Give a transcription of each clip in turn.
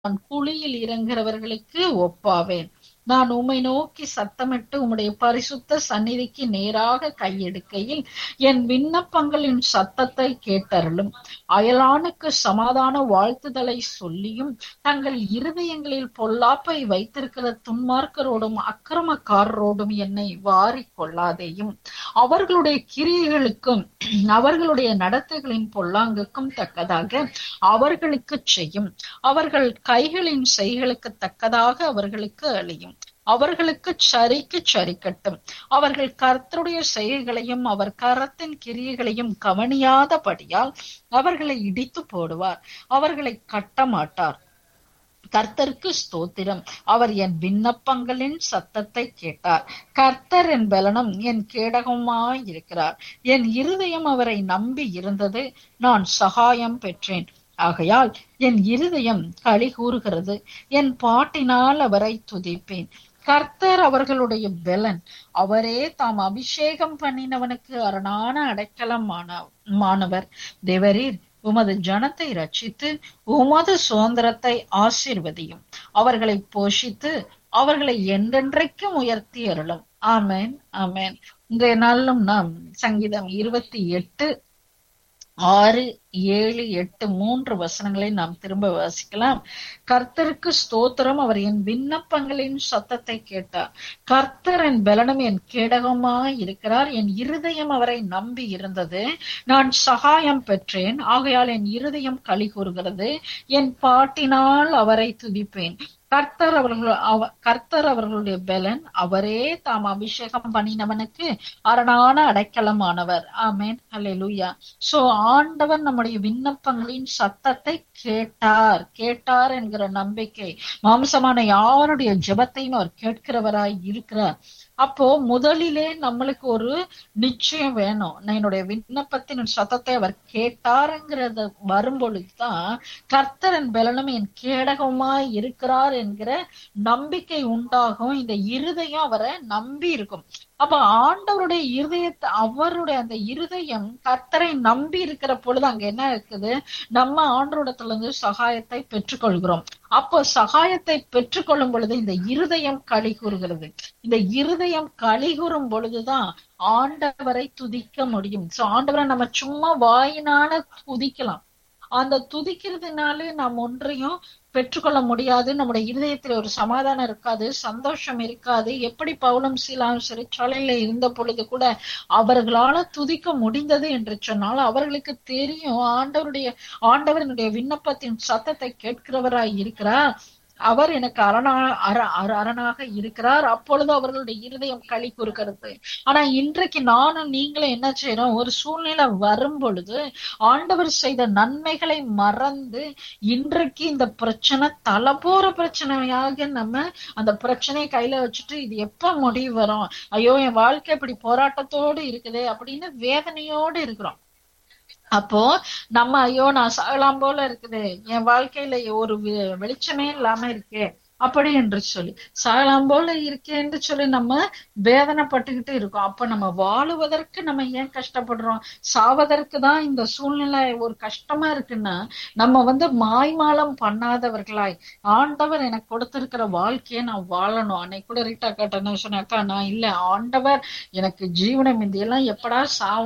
நான் குழியில் இறங்குகிறவர்களுக்கு ஒப்பாவேன். நான் உம்மை நோக்கி சத்தமிட்டு உம்முடைய பரிசுத்த சந்நிதிக்கு நேராக கையெடுக்கையில் என் விண்ணப்பங்களின் சத்தத்தை கேட்டருளும். அயலானுக்கு சமாதான வாழ்த்துதலை சொல்லியும் தங்கள் இருதயங்களில் பொல்லாப்பை வைத்திருக்கிற துன்மார்க்கரோடும் அக்கிரமக்காரரோடும் என்னை வாரிக் கொள்ளாதேயும். அவர்களுடைய கிரியைகளுக்கும் அவர்களுடைய நடத்தைகளின் பொல்லாங்குக்கும் தக்கதாக அவர்களுக்கு செய்யும். அவர்கள் கைகளின் செய்களுக்கு தக்கதாக அவர்களுக்கு அழியும். அவர்களுக்கு சரிக்கு சரிக்கட்டும். அவர்கள் கர்த்தருடைய செய்கைகளையும் அவர் கரத்தின் கிரியைகளையும் கவனியாதபடியால் அவர்களை இடித்து போடுவார், அவர்களை கட்ட மாட்டார். கர்த்தருக்கு ஸ்தோத்திரம். அவர் என் விண்ணப்பங்களின் சத்தத்தை கேட்டார். கர்த்தர் என் பலனும் என் கேடகமாயிருக்கிறார். என் இருதயம் அவரை நம்பி இருந்தது, நான் சகாயம் பெற்றேன். ஆகையால் என் இருதயம் களி கூறுகிறது, என் பாட்டினால் அவரை துதிப்பேன். கர்த்தர் அவர்களுடைய பெலன், அவரே தாம் அபிஷேகம் பண்ணினவனுக்கு அரணான அடைக்கலமானவர். தேவரீர் உமது ஜனத்தை ரட்சித்து உமது சுதந்திரத்தை ஆசீர்வதியும். அவர்களை போஷித்து அவர்களை என்றென்றைக்கும் உயர்த்தி அருளும். ஆமேன், ஆமேன். இன்றைய நாளிலும் நாம் சங்கீதம் 28, 6, 7, 8, 3 வசனங்களை நாம் திரும்ப வாசிக்கலாம். கர்த்தருக்கு ஸ்தோத்திரம். அவர் என் விண்ணப்பங்களின் சத்தத்தை கேட்டார். கர்த்தர் என் பலனும் என் கேடகமாய் இருக்கிறார். என் இருதயம் அவரை நம்பி இருந்தது, நான் சகாயம் பெற்றேன். ஆகையால் என் இருதயம் களி கூறுகிறது, என் பாட்டினால் அவரை துதிப்பேன். கர்த்தர் அவர்களுடைய பலன், அவரே தாம் அபிஷேகம் பண்ணினவனுக்கு அரணான அடைக்கலமானவர். ஆமேன், அல்லேலூயா. சோ ஆண்டவர் நம்முடைய விண்ணப்பங்களின் சத்தத்தை கேட்டார் என்கிற நம்பிக்கை, மாம்சமான யாருடைய ஜெபத்தையும் அவர் கேட்கிறவராய் இருக்கிறார். அப்போ முதலிலே நம்மளுக்கு ஒரு நிச்சயம் வேணும், என்னுடைய விண்ணப்பத்தின் சத்தத்தை அவர் கேட்டாருங்கிறது வரும்பொழுதுதான் கர்த்தரன் பலனும் என் கேடகமாய் இருக்கிறார் என்கிற நம்பிக்கை உண்டாகும். இந்த இருதயம் அவரை நம்பி இருக்கும். அப்ப ஆண்டவருடைய இருதயத்தை, அவருடைய அந்த இருதயம் கர்த்தரை நம்பி இருக்கிற பொழுது அங்க என்ன இருக்குது, நம்ம ஆண்டவரிடத்துல இருந்து சகாயத்தை பெற்றுக்கொள்கிறோம். அப்போ சகாயத்தை பெற்றுக்கொள்ளும் பொழுது இந்த இருதயம் களி கூறுகிறது. இந்த இருதயம் களி கூறும் பொழுதுதான் ஆண்டவரை துதிக்க முடியும். சோ ஆண்டவரை நம்ம சும்மா வாயினால துதிக்கலாம், அந்த துதிக்கிறதுனால நாம் ஒன்றையும் பெற்றுக்கொள்ள முடியாது. நம்முடைய இருதயத்துல ஒரு சமாதானம் இருக்காது, சந்தோஷம் இருக்காது. எப்படி பவுலும் சீலாவும் சிறைச்சாலையில இருந்த பொழுது கூட அவர்களால துதிக்க முடிந்தது என்று சொன்னால் அவர்களுக்கு தெரியும் ஆண்டவருடைய விண்ணப்பத்தின் சத்தத்தை கேட்கிறவராய் இருக்கிறார், அவர் எனக்கு அரணாக இருக்கிறார். அப்பொழுது அவர்களுடைய இருதயம் களி கூறுகிறது. ஆனா இன்றைக்கு நானும் நீங்களும் என்ன செய்யறோம், ஒரு சூழ்நிலை வரும் பொழுது ஆண்டவர் செய்த நன்மைகளை மறந்து இன்றைக்கு இந்த பிரச்சனை தலை போற பிரச்சனையாக நம்ம அந்த பிரச்சனையை கையில வச்சுட்டு இது எப்ப முடிவு வரும், ஐயோ என் வாழ்க்கை இப்படி போராட்டத்தோடு இருக்குதே அப்படின்னு வேதனையோடு இருக்கிறோம். அப்போ நம்ம ஐயோ நான் சாகலாம் போல இருக்குது, என் வாழ்க்கையில ஒரு வெளிச்சமே இல்லாம இருக்கே அப்படி என்று சொல்லி, சாகலாம் போல இருக்கேன்னு சொல்லி நம்ம வேதனைப்பட்டுக்கிட்டு இருக்கோம். அப்ப நம்ம வாழுவதற்கு நம்ம ஏன் கஷ்டப்படுறோம், சாவதற்கு தான் இந்த சூழ்நிலை ஒரு கஷ்டமா இருக்குன்னா நம்ம மாய்மாலம் பண்ணாதவர்களாய் ஆண்டவர் எனக்கு கொடுத்திருக்கிற வாழ்க்கையை நான் வாழணும். அன்னைக்கு கூட ரீட்டா கேட்ட சொன்னாக்கா, நான் இல்ல ஆண்டவர் எனக்கு ஜீவனை மிந்தியெல்லாம் எப்படா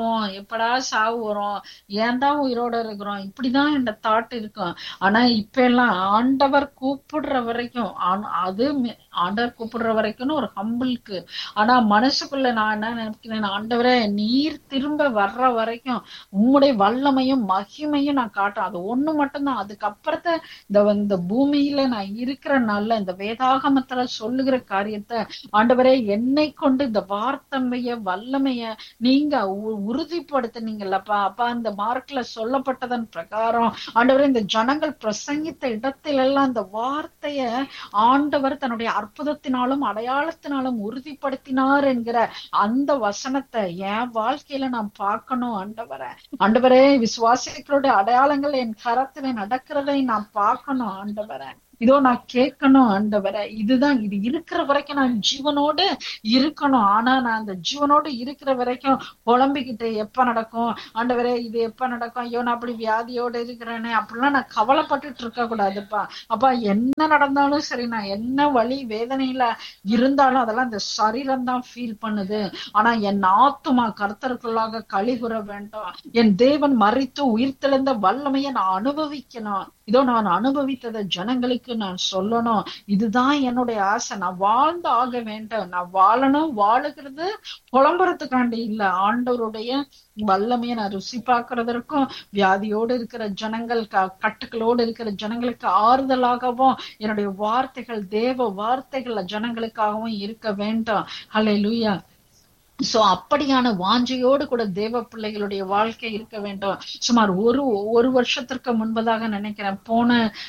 சாவு வரும், ஏன் தான் உயிரோட இருக்கிறோம், இப்படிதான் இந்த தாட் இருக்கும். ஆனா இப்ப எல்லாம் ஆண்டவர் கூப்பிடுற வரைக்கும், அது ஆண்டவர் கூப்பிடுற வரைக்கும் ஒரு ஹம்பிளுக்கு, ஆனா மனசுக்குள்ள நான் என்ன நினைக்கிறேன், ஆண்டவரே நீர் திரும்ப வர்ற வரைக்கும் உம்முடைய வல்லமையும் மகிமையும் நான் காட்டுறேன், அது ஒண்ணு மட்டும்தான். அதுக்கப்புறத்தை இந்த பூமியில நான் இருக்கிற நல்ல இந்த வேதாகமத்துல சொல்லுகிற காரியத்தை ஆண்டவரே என்னை கொண்டு இந்த வார்த்தைய வல்லமைய நீங்க உறுதிப்படுத்தினீங்கல்லப்பா. அப்பா இந்த மார்க்ல சொல்லப்பட்டதன் பிரகாரம் ஆண்டவரே இந்த ஜனங்கள் பிரசங்கித்த இடத்துல எல்லாம் இந்த வார்த்தைய ஆண்டவர் தன்னுடைய அற்புதத்தினாலும் அடையாளத்தினாலும் உறுதிப்படுத்தினார் என்கிற அந்த வசனத்தை என் வாழ்க்கையில நான் பார்க்கணும். ஆண்டவரே விசுவாசிகளுடைய அடையாளங்கள் என் கரத்துல நடக்கிறதை நான் பார்க்கணும். ஆண்டவரே இதோ நான் கேட்கணும் ஆண்டவரே. இதுதான், இது இருக்கிற வரைக்கும் நான் ஜீவனோடு இருக்கணும். ஆனா நான் அந்த ஜீவனோடு இருக்கிற வரைக்கும் புலம்பிக்கிட்டு எப்ப நடக்கும் ஆண்டவரே, இது எப்ப நடக்கும், ஐயோ நான் அப்படி வியாதியோட இருக்கிறேனே அப்படிலாம் நான் கவலைப்பட்டுட்டு இருக்க கூடாதுப்பா. அப்பா, என்ன நடந்தாலும் சரி, நான் என்ன வலி வேதனையில இருந்தாலும் அதெல்லாம் இந்த சரீரம் தான் ஃபீல் பண்ணுது. ஆனா என் ஆத்துமா கர்த்தருக்குள்ளாக கழிகுற வேண்டும். என் தேவன் மரித்து உயிர்த்தெழுந்த வல்லமையை நான் அனுபவிக்கணும். இதோ நான் அனுபவித்ததை ஜனங்களுக்கு நான் சொல்லணும். இதுதான் என்னுடைய ஆசை. நான் வாழ்ந்து ஆக வேண்டும். நான் வாழணும். வாழுகிறது புலம்புறதுக்காண்டி இல்ல, ஆண்டவருடைய வல்லமையை நான் ருசி பார்க்கறதற்கும், வியாதியோடு இருக்கிற ஜனங்கள், கட்டுகளோடு இருக்கிற ஜனங்களுக்கு ஆறுதலாகவும் என்னுடைய வார்த்தைகள் தேவ வார்த்தைகள் ஜனங்களுக்காகவும் இருக்க வேண்டும். ஹல்லேலூயா. சோ அப்படியான வாஞ்சையோடு கூட தேவ பிள்ளைகளுடைய வாழ்க்கை இருக்க வேண்டும். சுமார் ஒரு வருஷத்திற்கு முன்பதாக நினைக்கிறேன், போன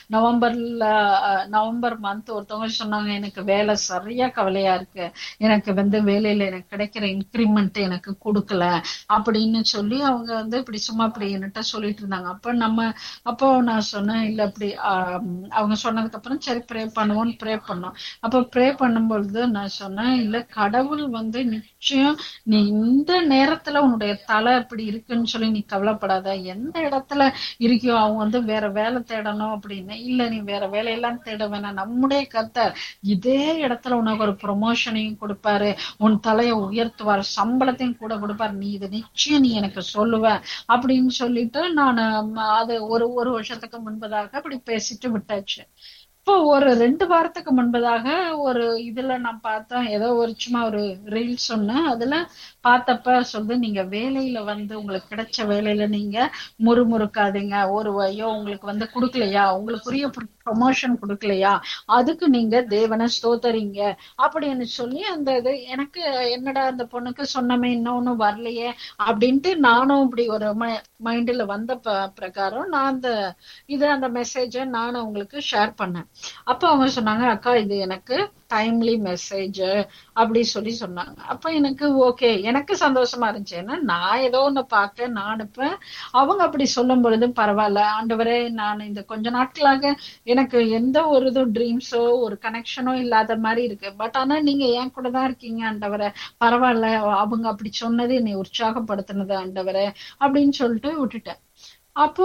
நவம்பர் மந்த் ஒருத்தவங்க சொன்னாங்க, எனக்கு வேலை சரியா கவலையா இருக்கு, எனக்கு வேலையில எனக்கு கிடைக்கிற இன்கிரிமெண்ட் எனக்கு கொடுக்கல அப்படின்னு சொல்லி அவங்க இப்படி சும்மா இப்படி என்கிட்ட சொல்லிட்டு இருந்தாங்க. அப்போ நான் சொன்னேன், இல்ல அப்படி அவங்க சொன்னதுக்கு அப்புறம் சரி ப்ரே பண்ணுவோம்னு ப்ரே பண்ணோம். அப்ப ப்ரே பண்ணும்பொழுது நான் சொன்னேன், இல்ல கடவுள் நிச்சயம் நீ இந்த நேரத்துல உன்னுடைய தலை இப்படி இருக்குன்னு சொல்லி நீ கவலைப்படாத. எந்த இடத்துல இருக்கியோ அவங்க வேற வேலை தேடணும் அப்படின்னு, இல்ல நீ வேற வேலையெல்லாம் தேட வேணாம், நம்முடைய கர்த்தர் இதே இடத்துல உனக்கு ஒரு ப்ரொமோஷனையும் கொடுப்பாரு, உன் தலையை உயர்த்துவார், சம்பளத்தையும் கூட கொடுப்பாரு, நீ இது நிச்சயம் நீ எனக்கு சொல்லுவ அப்படின்னு சொல்லிட்டு நான் அது ஒரு வருஷத்துக்கு முன்பதாக அப்படி பேசிட்டு விட்டாச்சு. இப்போ ஒரு 2 வாரத்துக்கு முன்பதாக ஒரு இதுல நான் பார்த்தேன், ஏதோ சும்மா ஒரு ரீல் சொன்னேன். அதுல பார்த்தப்ப சொல்லுது, நீங்க வேலையில உங்களுக்கு கிடைச்ச வேலையில நீங்க முறுமுறுக்காதீங்க. ஐயோ உங்களுக்கு கொடுக்கலையா, உங்களுக்குரிய ப்ரொமோஷன் கொடுக்கலையா, அதுக்கு நீங்க தேவனை ஸ்தோத்தரிங்க அப்படின்னு சொல்லி அந்த இது எனக்கு என்னடா அந்த பொண்ணுக்கு சொன்னமே இன்னொன்னு வரலையே அப்படின்ட்டு நானும் இப்படி ஒரு மைண்ட்ல வந்த பிரகாரம் நான் அந்த மெசேஜை நான் உங்களுக்கு ஷேர் பண்ணேன். அப்ப அவங்க சொன்னாங்க, அக்கா இது எனக்கு டைம்லி மெசேஜ் அப்படி சொன்னாங்க. அப்ப எனக்கு ஓகே, எனக்கு சந்தோஷமா இருந்துச்சு. ஏன்னா நான் ஏதோ ஒண்ணு பார்க்க நான் அனுப்பேன், அவங்க அப்படி சொல்லும் பொழுது பரவாயில்ல ஆண்டவரே, நான் இந்த கொஞ்ச நாட்களாக எனக்கு எந்த ஒரு ட்ரீம்ஸோ ஒரு கனெக்ஷனோ இல்லாத மாதிரி இருக்கு. பட் ஆனா நீங்க என் கூட தான் இருக்கீங்க ஆண்டவரே, பரவாயில்ல, அவங்க அப்படி சொன்னது என்னை உற்சாகப்படுத்தினது ஆண்டவரே அப்படின்னு சொல்லிட்டு விட்டுட்டேன். அப்போ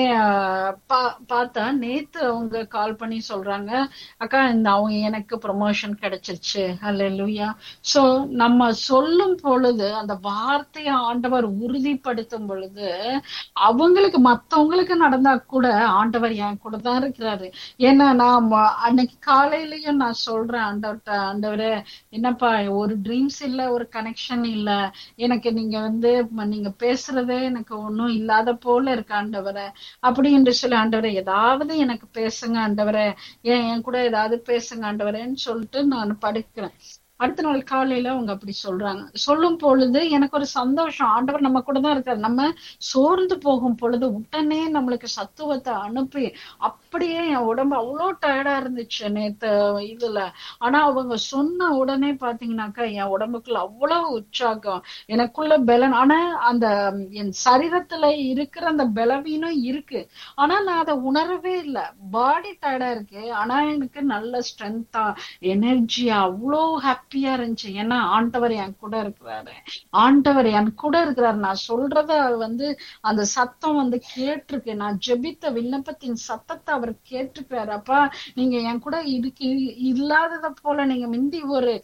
பார்த்தா நேத்து அவங்க கால் பண்ணி சொல்றாங்க, அக்கா அவங்க எனக்கு ப்ரொமோஷன் கிடைச்சிருச்சு. ஹல்லேலூயா. சோ நம்ம சொல்லும் பொழுது அந்த வார்த்தையை ஆண்டவர் உறுதிப்படுத்தும் பொழுது அவங்களுக்கு மத்தவங்களுக்கு நடந்தா கூட ஆண்டவர் என் கூட தான் இருக்கிறாரு. ஏன்னா நான் அன்னைக்கு காலையிலயும் நான் சொல்றேன் ஆண்டவர்கிட்ட, ஆண்டவரே என்னப்பா ஒரு ட்ரீம்ஸ் இல்ல, ஒரு கனெக்ஷன் இல்ல, எனக்கு நீங்க நீங்க பேசுறதே எனக்கு ஒன்னும் இல்லாத போல இருக்கு ஆண்டவரே அப்படி என்று சொல்லி, ஆண்டவரே ஏதாவது எனக்கு பேசுங்க ஆண்டவரே, என் கூட ஏதாவது பேசுங்க ஆண்டவரேன்னு சொல்லிட்டு நான் படுக்கிறேன். அடுத்த நாள் காலையில அவங்க அப்படி சொல்றாங்க. சொல்லும் பொழுது எனக்கு ஒரு சந்தோஷம், ஆண்டவர் நம்ம கூட தான் இருக்காரு. நம்ம சோர்ந்து போகும் பொழுது உடனே நம்மளுக்கு சத்துவத்தை அனுப்பி, அப்படியே என் உடம்பு அவ்வளோ டயர்டா இருந்துச்சு நேத்து இதுல. ஆனா அவங்க சொன்ன உடனே பாத்தீங்கன்னாக்கா என் உடம்புக்குள்ள அவ்வளவு உற்சாகம், எனக்குள்ள பலன். ஆனா அந்த என் சரீரத்துல இருக்கிற அந்த பலவீனம் இருக்கு, ஆனா நான் அதை உணரவே இல்லை. பாடி டயர்டா இருக்கு, ஆனா எனக்கு நல்ல ஸ்ட்ரென்த்தா எனர்ஜியா அவ்வளோ ஹாப்பியா இருந்துச்சு. ஏன்னா ஆண்டவர் என் கூட இருக்கிறாரு, ஆண்டவர் என் கூட இருக்கிறாரு. நான் சொல்றத அந்த சத்தம் கேட்டிருக்கு, நான் ஜெபித்த விண்ணப்பத்தின் சத்தத்தை அவர் கேட்டிருக்கிறாரு. அப்பா நீங்க என் கூட இல்லாதத போல நீங்க மிந்தி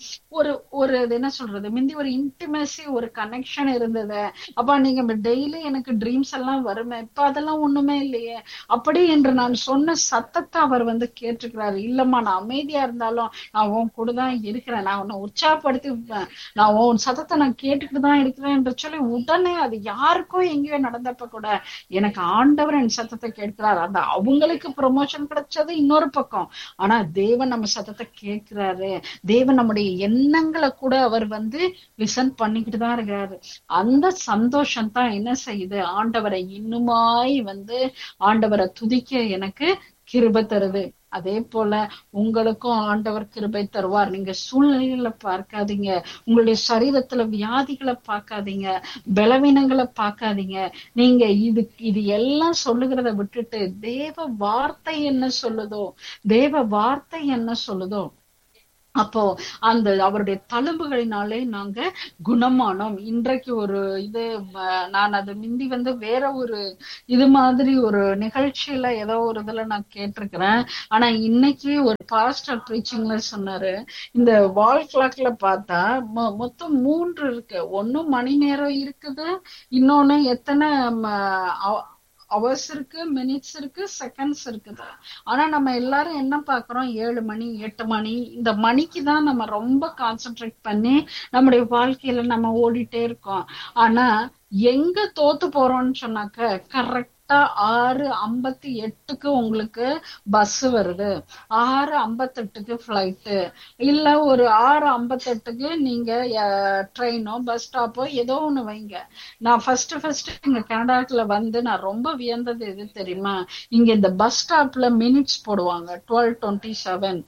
ஒரு என்ன சொல்றது, மிந்தி ஒரு இன்டிமேசி ஒரு கனெக்ஷன் இருந்தது. அப்பா நீங்க டெய்லி எனக்கு ட்ரீம்ஸ் எல்லாம் வருமே, இப்ப அதெல்லாம் ஒண்ணுமே இல்லையே அப்படி என்று நான் சொன்ன சத்தத்தை அவர் கேட்டிருக்கிறாரு. இல்லம்மா, நான் அமைதியா இருந்தாலும் நான் உன் கூட தான் இருக்கிறேன், நான் உன்னை உற்சாகப்படுத்தி நான் உன் சத்தத்தை நான் கேட்டுக்கிட்டு தான் இருக்கிறேன் என்று சொல்லி உடனே அது யாருக்கும் எங்கேயோ நடந்தப்ப கூட எனக்கு ஆண்டவர் என் சத்தத்தை கேட்கிறார். அந்த அவங்களுக்கு ப்ரொமோஷன் கிடைச்சது இன்னொரு பக்கம், ஆனா தேவன் நம்ம சத்தத்தை கேட்கிறாரு. தேவன் நம்முடைய எண்ணங்களை கூட அவர் லிசன் பண்ணிக்கிட்டு தான் இருக்கிறாரு. அந்த சந்தோஷம் தான் என்ன செய்யுது, ஆண்டவரை இன்னுமாய் ஆண்டவரை துதிக்க எனக்கு கிருபை தருது. அதே போல உங்களுக்கும் ஆண்டவர் கிருபை தருவார். நீங்க சூழ்நிலைகளை பார்க்காதீங்க, உங்களுடைய சரீரத்துல வியாதிகளை பார்க்காதீங்க, பலவீனங்களை பார்க்காதீங்க. நீங்க இது எல்லாம் சொல்லுகிறத விட்டுட்டு தேவ வார்த்தை என்ன சொல்லுதோ, தேவ வார்த்தை என்ன சொல்லுதோ, அப்போ அந்த அவருடைய தழும்புகளினாலே நாங்க குணமானோம். இன்றைக்கு ஒரு இது நான் அது முந்தி வேற ஒரு இது மாதிரி ஒரு நிகழ்ச்சியில ஏதோ ஒரு இதுல நான் கேட்டிருக்கிறேன். ஆனா இன்னைக்கு ஒரு பாஸ்டர் ப்ரீச்சிங்ல சொன்னாரு, இந்த வால் கிளாக்ல பார்த்தா மொத்தம் 3 இருக்கு. ஒண்ணு மணி நேரம் இருக்குது, இன்னொன்னு எத்தனை அவர்ஸ் இருக்கு, மினிட்ஸ் இருக்கு, செகண்ட்ஸ் இருக்குது. ஆனா நம்ம எல்லாரும் என்ன பாக்குறோம், 7 மணி 8 மணி, இந்த மணிக்கு தான் நம்ம ரொம்ப கான்சென்ட்ரேட் பண்ணி நம்முடைய வாழ்க்கையில நம்ம ஓடிட்டே இருக்கோம். ஆனா எங்க தோத்து போறோம்னு சொன்னாக்க, கரெக்டா 6:58 உங்களுக்கு பஸ் வருது, 6:58 ஃபிளைட்டு, இல்ல ஒரு 6:58 நீங்க ட்ரெயினோ பஸ் ஸ்டாப்போ ஏதோ ஒண்ணு வைங்க. நான் ஃபர்ஸ்ட் இங்க கனடாக்குள்ள நான் ரொம்ப வியந்தது எது தெரியுமா, இங்க இந்த பஸ் ஸ்டாப்ல மினிட்ஸ் போடுவாங்க. 12:27,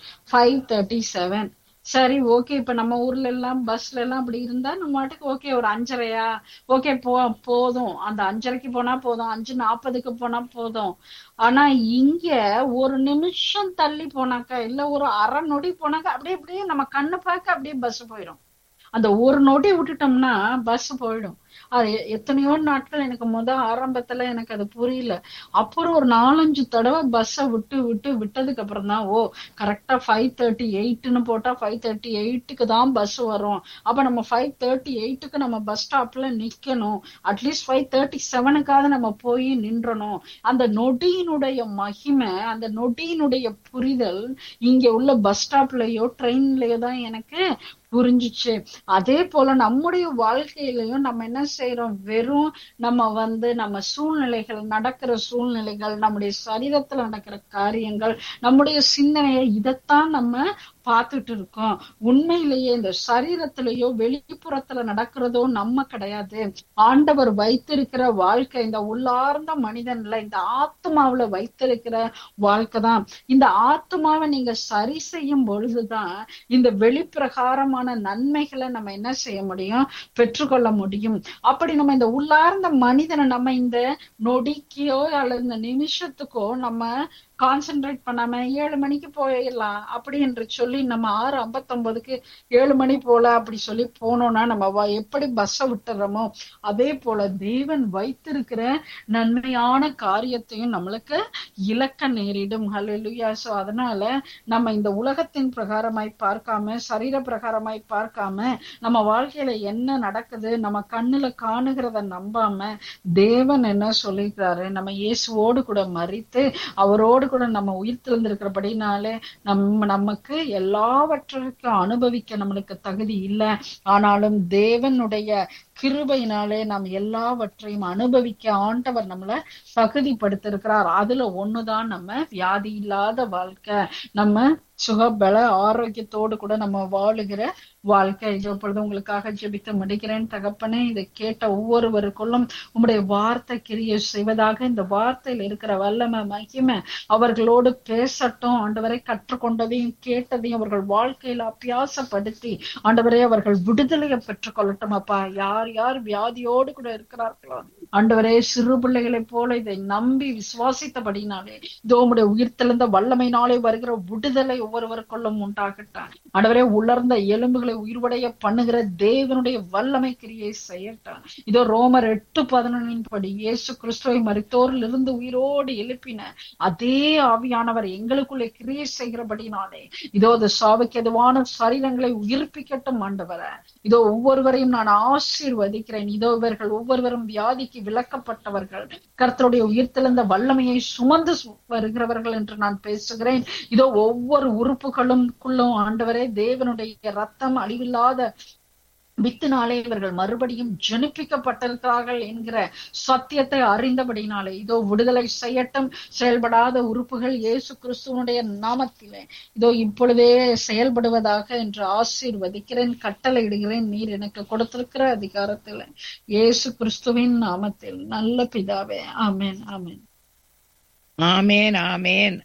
5:37. சரி, ஓகே. இப்ப நம்ம ஊர்ல எல்லாம் பஸ்ல எல்லாம் அப்படி இருந்தா நம்ம மாட்டுக்கு ஓகே, ஒரு 5:30, ஓகே போதும், அந்த 5:30க்கு போனா போதும், 5:40க்கு போனா போதும். ஆனா இங்க ஒரு நிமிஷம் தள்ளி போனாக்கா, இல்ல ஒரு அரை நொடி போனாக்கா, அப்படியே நம்ம கண்ணு பார்க்க அப்படியே பஸ் போயிடும். அந்த ஒரு நொடி விட்டுட்டோம்னா பஸ் போயிடும். அது எத்தனையோ நாட்கள் எனக்கு ஆரம்பத்துல எனக்கு அது புரியல. அப்புறம் ஒரு 4-5 தடவை பஸ்ஸை விட்டதுக்கு அப்புறம் தான், ஓ கரெக்டா 5:38ன்னு போட்டா 5:38க்கு தான் பஸ் வரும். அப்ப நம்ம 5:38க்கு நம்ம பஸ் ஸ்டாப்ல நிக்கணும். அட்லீஸ்ட் 5:37க்காவது நம்ம போய் நின்றணும். அந்த நொடியினுடைய மகிமை, அந்த நொடியினுடைய புரிதல் இங்க உள்ள பஸ் ஸ்டாப்லயோ ட்ரெயின்லயோ தான் எனக்கு புரிஞ்சிச்சு. அதே போல நம்முடைய வாழ்க்கையிலையும் நம்ம என்ன செய்யறோம், வெறும் நம்ம நம்ம சூழ்நிலைகள், நடக்கிற சூழ்நிலைகள், நம்முடைய சரீரத்துல நடக்கிற காரியங்கள், நம்முடைய சிந்தனையை, இதைத்தான் நம்ம பார்த்துட்டு இருக்கோம். உண்மையிலேயே இந்த சரீரத்திலேயோ வெளிப்புறத்துல நடக்கிறதோ நம்ம கிடையாது. ஆண்டவர் வைத்திருக்கிற வாழ்க்கை இந்த உள்ளார்ந்த மனிதன்ல, இந்த ஆத்மாவுல வைத்திருக்கிற வாழ்க்கை தான். இந்த ஆத்மாவை நீங்க சரி செய்யும் பொழுதுதான் இந்த வெளிப்பிரகாரமான நன்மைகளை நம்ம என்ன செய்ய முடியும், பெற்றுக்கொள்ள முடியும். அப்படி நம்ம இந்த உள்ளார்ந்த மனிதனை நம்ம இந்த நொடிக்கோ அல்லது இந்த நிமிஷத்துக்கோ நம்ம கான்சென்ட்ரேட் பண்ணாம 7 மணிக்கு போயிடலாம் அப்படி என்று சொல்லி நம்ம 6:59க்கு 7 மணி போல அப்படி சொல்லி போனோம்னா நம்ம எப்படி பஸ்ஸை விட்டுறோமோ, அதே போல தேவன் வைத்திருக்கிற நன்மையான காரியத்தையும் நம்மளுக்கு இழக்க நேரிடும். ஹல்லேலூயா. சோ அதனால நம்ம இந்த உலகத்தின் பிரகாரமாய் பார்க்காம, சரீர பிரகாரமாய் பார்க்காம, நம்ம வாழ்க்கையில என்ன நடக்குது நம்ம கண்ணுல காணுகிறத நம்பாம, தேவன் என்ன சொல்லிக்கிறாரு, நம்ம இயேசுவோடு கூட மரித்து அவரோடு கூட நம்ம உயிர் தெழுந்திருக்கிறபடினாலே நமக்கு எல்லாவற்றையும் அனுபவிக்க நம்மளுக்கு தகுதி இல்லை. ஆனாலும் தேவனுடைய கிருபையினாலே நாம் எல்லாவற்றையும் அனுபவிக்க ஆண்டவர் நம்மளை தகுதிப்படுத்திருக்கிறார். அதுல ஒண்ணுதான் நம்ம வியாதி இல்லாத வாழ்க்கை, நம்ம சுகபல ஆரோக்கியத்தோடு கூட நம்ம வாழுகிற வாழ்க்கை. இப்பொழுது உங்களுக்காக ஜெபித்து முடிக்கிறேன். தகப்பனே, இதை கேட்ட ஒவ்வொருவருக்குள்ளும் உம்முடைய வார்த்தை கிரியை செய்வதாக. இந்த வார்த்தையில் இருக்கிற வல்லமை மகிமை அவர்களோடு பேசட்டும். ஆண்டவரை கற்றுக்கொண்டதையும் கேட்டதையும் அவர்கள் வாழ்க்கையில அபியாசப்படுத்தி ஆண்டவரே அவர்கள் விடுதலையை பெற்றுக் கொள்ளட்டும். அப்பா, யார் யார் வியாதியோடு கூட இருக்கிறார்களோ ஆண்டவரே, சிறு பிள்ளைகளை போல இதை நம்பி விசுவாசித்தபடினாலே இதோ உம்முடைய உயிர்த்தெழுந்த வல்லமையினாலே வருகிற விடுதலை ஒவ்வொருவருக்குள்ளும் உண்டாகட்டும். ஆண்டவரே, உலர்ந்த எலும்புகளை உயிர்வடைய பண்ணுகிற தேவனுடைய வல்லமை கிரியை செய்யட்டும். இதோ ரோமர் 8:11 படி இயேசு கிறிஸ்துவை மரித்தோரில் இருந்து உயிரோடு எழுப்பின அதே ஆவியானவர் எங்களுக்குள்ளே கிரியை செய்கிறபடினாலே இதோ அது சாவுக்கு எதுவான சரீரங்களை உயிர்ப்பிக்கட்டும். ஆண்டவரே, இதோ ஒவ்வொருவரையும் நான் ஆசீர்வதிக்கிறேன். இதோ இவர்கள் ஒவ்வொருவரும் வியாதிக்கு விலக்கப்பட்டவர்கள், கர்த்தருடைய உயிர்த்தெழுந்த வல்லமையை சுமந்து வருகிறவர்கள் என்று நான் பேசுகிறேன். இதோ ஒவ்வொரு உறுப்புகளுக்குள்ளும் ஆண்டவரே தேவனுடைய ரத்தம் அழிவில்லாத வித்தினாலே இவர்கள் மறுபடியும் ஜனிப்பிக்கப்பட்டிருக்கிறார்கள் என்கிற சத்தியத்தை அறிந்தபடினாலே இதோ விடுதலை செய்யட்டும். செயல்படாத உறுப்புகள் இயேசு கிறிஸ்துவனுடைய நாமத்திலே இதோ இப்பொழுதே செயல்படுவதாக என்று ஆசீர்வதிக்கிறேன், கட்டளையிடுகிறேன். நீர் எனக்கு கொடுத்திருக்கிற அதிகாரத்தில் இயேசு கிறிஸ்துவின் நாமத்தில் நல்ல பிதாவே, ஆமேன், ஆமேன், ஆமேன், ஆமேன்.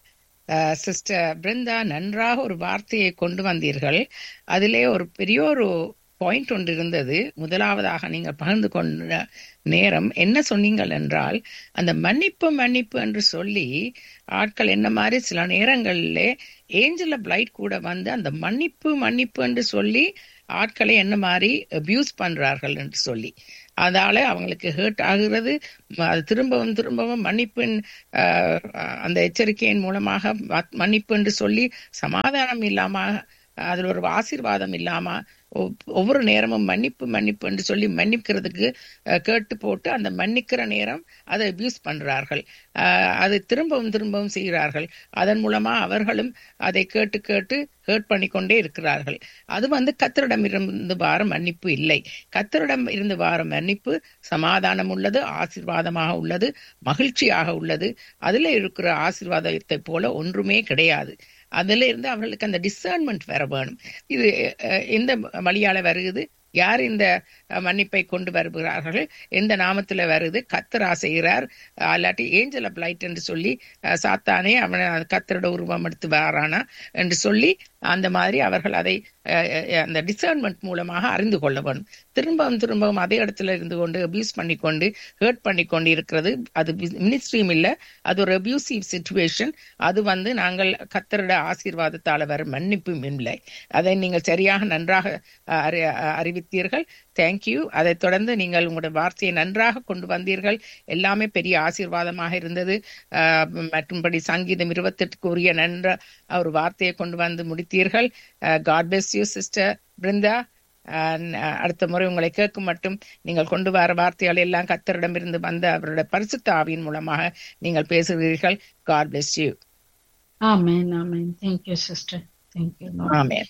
சிஸ்டர் பிருந்தா, நன்றாக ஒரு வார்த்தையை கொண்டு வந்தீர்கள். அதிலே ஒரு பெரிய ஒரு பாயிண்ட் ஒன்று இருந்தது. முதலாவதாக நீங்கள் பகிர்ந்து கொண்ட நேரம் என்ன சொன்னீங்கள் என்றால், அந்த மன்னிப்பு மன்னிப்பு என்று சொல்லி ஆட்கள் என்ன மாதிரி சில நேரங்களிலே ஏஞ்சல் ஆஃப் லைட் கூட வந்து அந்த மன்னிப்பு மன்னிப்பு என்று சொல்லி ஆட்களை என்ன மாதிரி அபியூஸ் பண்றார்கள் என்று சொல்லி, அதால அவங்களுக்கு ஹர்ட் ஆகிறது. அது திரும்பவும் திரும்பவும் மன்னிப்பின் அந்த எச்சரிக்கையின் மூலமாக மன்னிப்பு என்று சொல்லி சமாதானம் இல்லாம, அதுல ஒரு ஆசீர்வாதம் இல்லாம ஒவ்வொரு நேரமும் மன்னிப்பு மன்னிப்பு என்று சொல்லி மன்னிக்கிறதுக்கு கேட்டு போட்டு அந்த மன்னிக்கிற நேரம் அதை அபியூஸ் பண்றார்கள். அதை திரும்பவும் திரும்பவும் செய்கிறார்கள். அதன் மூலமா அவர்களும் அதை கேட்டு கேட்டு ஹர்ட் பண்ணிக்கொண்டே இருக்கிறார்கள். அது கர்த்தரிடம் இருந்து வார மன்னிப்பு இல்லை. கர்த்தரிடம் இருந்து வார மன்னிப்பு சமாதானம் உள்ளது, ஆசீர்வாதமாக உள்ளது, மகிழ்ச்சியாக உள்ளது. அதுல இருக்கிற ஆசீர்வாதத்தை போல ஒன்றுமே கிடையாது. அதுல இருந்து அவர்களுக்கு அந்த டிசர்ன்மெண்ட் வர வேணும். இது எந்த வழியால வருகிறது, யார் இந்த மன்னிப்பை கொண்டு வருகிறார்கள், எந்த நாமத்துல வருது, கர்த்தரா செய்கிறார், அல்லாட்டி ஏஞ்சல் ஆஃப் லைட் என்று சொல்லி சாத்தானே அவனை கர்த்தரோட உருவம் எடுத்து வரானா என்று சொல்லி அந்த மாதிரி அவர்கள் அதை அந்த டிசர்ன்மெண்ட் மூலமாக அறிந்து கொள்ள வேண்டும். திரும்பவும் திரும்பவும் அதே இடத்துல இருந்து கொண்டு அபியூஸ் பண்ணிக்கொண்டு ஹர்ட் பண்ணிக்கொண்டு இருக்கிறது அது மினிஸ்ட்ரியும் இல்லை, அது ஒரு அபியூசிவ் சிச்சுவேஷன். அது நாங்கள் கர்த்தரோட ஆசீர்வாதத்தால வர மன்னிப்பும் இல்லை. அதை நீங்கள் சரியாக நன்றாக அறிவித்தீர்கள். தேங்க்யூ. அதை தொடர்ந்து நீங்கள் உங்களுடைய வார்த்தையை நன்றாக கொண்டு வந்தீர்கள். எல்லாமே பெரிய ஆசீர்வாதமாக இருந்தது. மற்றும்படி சங்கீதம் 28 உரிய நன்ற ஒரு வார்த்தையை கொண்டு வந்து முடித்தீர்கள். God bless you sister Brinda. அடுத்த முறை உங்களை கேட்கும் மட்டும் நீங்கள் கொண்டு வர வார்த்தைகள் எல்லாம் கர்த்தரிடமிருந்து வந்த அவருடைய பரிசுத்த ஆவியின் மூலமாக நீங்கள் பேசுகிறீர்கள். God bless you. Amen amen. Thank you sister. Thank you. ஆமென்.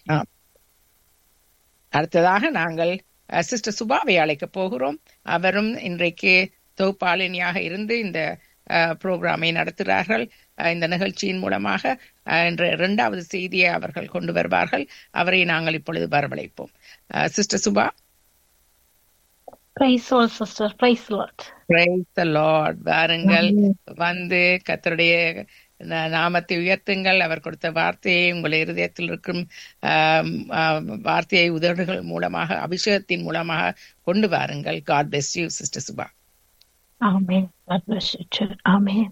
அடுத்ததாக நாங்கள் சிஸ்டர் சுபாவை அழைக்க போகிறோம். அவரும் இன்றைக்கு தொகுப்பாளினியாக இருந்து இந்த புரோகிராமை நடத்துகிறார்கள். இந்த நிகழ்ச்சியின் மூலமாக இன்று 2வது செய்தியை அவர்கள் கொண்டு வருவார்கள். அவரை நாங்கள் இப்பொழுது வரவழைப்போம். Sister Subha. Praise Lord, sister. Praise Lord. Praise the Lord. வாருங்கள், கர்த்தருடைய நாமத்தை உயர்த்துங்கள். அவர் கொடுத்த வார்த்தையை உங்கள் இருதயத்தில் இருக்கும் வார்த்தையை உதடுகள் மூலமாக அபிஷேகத்தின் மூலமாக கொண்டு வாருங்கள். God bless you, Sister Subha. Amen. God bless you too. Amen.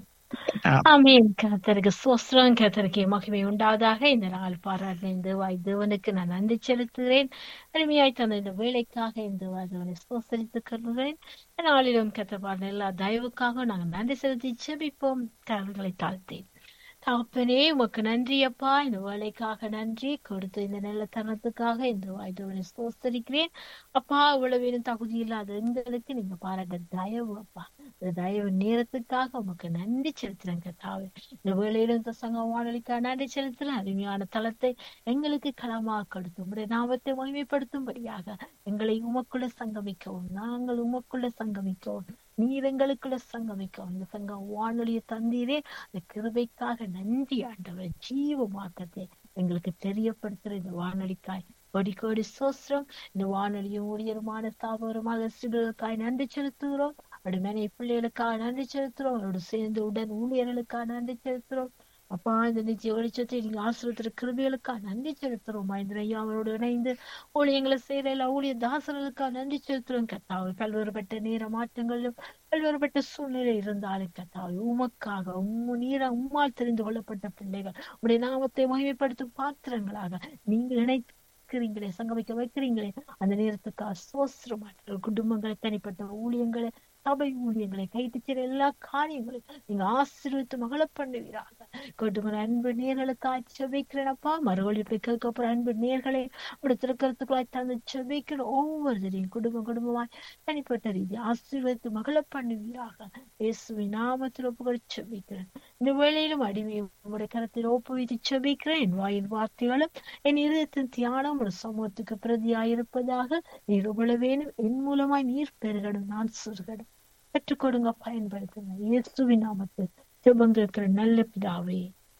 ஆமென். கர்த்தருக்கு ஸ்தோத்திரம், கர்த்தருக்கு மகிமை உண்டாவதாக. இந்த நாள் பாராட்டின இந்த தேவனுக்கு நான் நன்றி செலுத்துகிறேன். அருமையாய் தந்த இந்த வேலைக்காக இந்த தேவனை ஸ்தோத்திரித்துக் கொள்கிறேன். நாளிலும் கர்த்தர் பாடின எல்லா தயவுக்காக நாங்கள் நன்றி செலுத்தி ஜெபிப்போம். கரங்களை தாழ்த்தி, தகப்பனே உமக்கு நன்றி அப்பா, இந்த வேலைக்காக நன்றி, கொடுத்த இந்த நல்ல தருணத்துக்காக இந்த வாய்தவனை ஸ்தோத்திரிக்கிறேன் அப்பா. இவ்வளவு தகுதி இல்லாத எங்களுக்கு நீங்க பாராட்ட தயவு அப்பா, இந்த தயவு நேரத்துக்காக உமக்கு நன்றி செலுத்துறேன் கர்த்தாவே. இந்த வேலையில இந்த சங்க வானொலிக்காக நன்றி செலுத்துறேன். அருமையான தளத்தை எங்களுக்கு களமாக கொடுத்து உங்களுடைய நாமத்தை மகிமைப்படுத்தும்படியாக எங்களை உமக்குள்ள சங்கமிக்கவும், நாங்கள் உமக்குள்ள சங்கமிக்கவும், நீர் எங்களுக்குள்ள சங்கமிக்கவும் இந்த சங்க வானொலியை தந்தீரே, அந்த கிருபைக்காக நன்றி ஆண்டவர். ஜீவ மார்க்கத்தை எங்களுக்கு தெரியப்படுத்துற இந்த வானொலிக்காய் கோடி கோடி சோஸ்திரம். இந்த வானொலியும் ஊழியருமான ஸ்தாபகருமான சிறுகளுக்காய் நன்றி செலுத்துகிறோம். அடுமனை பிள்ளைகளுக்காக நன்றி செலுத்துறோம். அவரோடு சேர்ந்து உடன் ஊழியர்களுக்காக நன்றி செலுத்துறோம் அப்பா. இந்த நிச்சய வெளிச்சத்தை நீங்க ஆசிரியர் கிருபிகளுக்காக நன்றி செலுத்துறோம். மகேந்திரையா அவரோடு இணைந்து ஊழியங்களை செய்யற எல்லா ஊழிய தாசர்களுக்காக நன்றி செலுத்துறோம் கர்த்தாவே. பல்வேறுபட்ட நேர மாற்றங்களிலும் பல்வேறுபட்ட சூழ்நிலை இருந்தாலும் கர்த்தாவே உமக்காக உம்மால் தெரிந்து கொள்ளப்பட்ட பிள்ளைகள் உடைய நாமத்தை மகிமைப்படுத்தும் பாத்திரங்களாக நீங்கள் இணைக்கிறீங்களே, சங்கமிக்க வைக்கிறீங்களே, அந்த நேரத்துக்காக சோஸ்திரமாற்ற குடும்பங்களை, தனிப்பட்ட ஊழியங்களை, சபை ஊழியங்களை, கைட்டுச்சிற எல்லா காரியங்களையும் நீங்க ஆசீர்வதித்து மகள பண்ணுவீராக. கொடுக்கிற அன்பு நேர்களுக்காய் செபிக்கிறேனப்பா. மறுவழிப்பை கேட்கப்படுற அன்பு நேர்களை திருக்கருத்துக்களாய் தந்து செபிக்கிற ஒவ்வொருத்தரையும் குடும்பமாய் தனிப்பட்ட ரீதி ஆசீர்வதித்து மகள பண்ணுவீராக. இயேசுவின் நாமத்தில் ஒப்புக்கொண்டு செபிக்கிறேன். இந்த வேளையிலும் அடிமையை உங்களுடைய கரத்தில் ஒப்புவித்து செபிக்கிறேன். என் வாயின் வார்த்தைகளும் என் இதயத்தின் தியானம் ஒரு சமூகத்துக்கு பிரதியாயிருப்பதாக. நீர் உழவேனும் என் மூலமாய் நீர் பெருகணும், நான் சுருகணும். பெற்றுக் கொடுங்க, பயன்படுத்துங்க. இயேசுவின் நாமத்தில் ஜெபங்கிற நல்ல பிதாவே,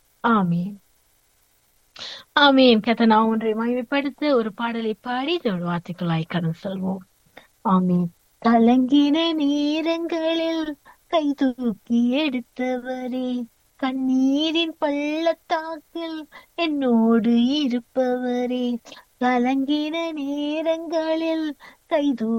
ஆமீன் ஆமீன். கர்த்தர் நான் ஒன்றை மகிமைப்படுத்த ஒரு பாடலை பாடி இதோட வார்த்தைகளாய் கடந்து செல்வோம். ஆமீன். கலங்கின நேரங்களில் கை தூக்கி எடுத்தவரே, கண்ணீரின் பள்ளத்தாக்கில் என்னோடு இருப்பவரே, கலங்கின நேரங்களில் கைதூ